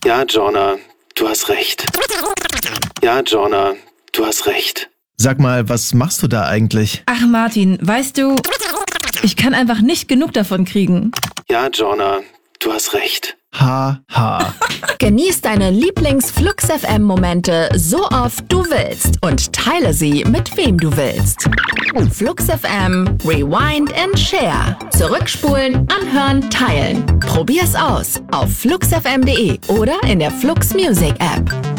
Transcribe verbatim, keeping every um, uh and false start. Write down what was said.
Ja, Jonah, du hast recht. Ja, Jonah, du hast recht. Sag mal, was machst du da eigentlich? Ach Martin, weißt du, ich kann einfach nicht genug davon kriegen. Ja, Jonah, du hast recht. Ha, ha. Genieß deine Lieblings-Flux-F M-Momente so oft du willst und teile sie mit wem du willst. Flux-F M, Rewind and Share. Zurückspulen, anhören, teilen. Probier's aus auf flux f m punkt de oder in der Flux Music App.